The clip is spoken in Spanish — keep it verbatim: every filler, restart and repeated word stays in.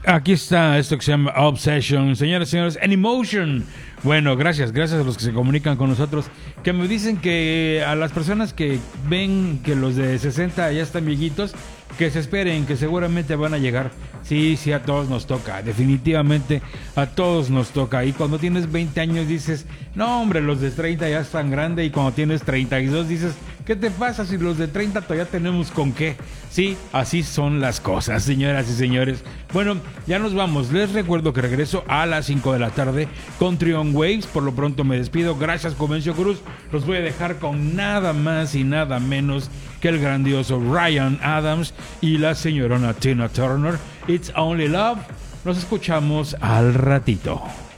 Aquí está esto que se llama Obsession. Señoras y señores, en Emotion. Bueno, gracias, gracias a los que se comunican con nosotros, que me dicen que a las personas que ven que los de sesenta ya están viejitos, que se esperen, que seguramente van a llegar. Sí, sí, a todos nos toca, definitivamente a todos nos toca. Y cuando tienes veinte años dices, no hombre, los de treinta ya están grandes. Y cuando tienes treinta y dos dices, ¿qué te pasa si los de treinta todavía tenemos con qué? Sí, así son las cosas, señoras y señores. Bueno, ya nos vamos. Les recuerdo que regreso a las cinco de la tarde con Trion Waves. Por lo pronto me despido. Gracias, Comencio Cruz. Los voy a dejar con nada más y nada menos que el grandioso Ryan Adams y la señorona Tina Turner. It's Only Love. Nos escuchamos al ratito.